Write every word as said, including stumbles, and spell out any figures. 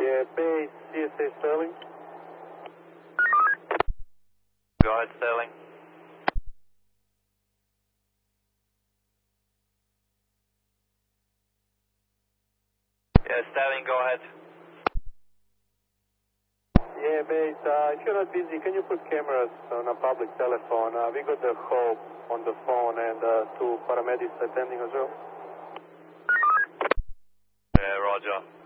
Yeah, base C S A Sterling. Go ahead, Sterling. Yeah, Sterling, go ahead. Yeah, base, uh, if you're not busy, can you put cameras on a public telephone? Uh, we got the Hope on the phone and uh, two paramedics attending as well. Yeah, roger.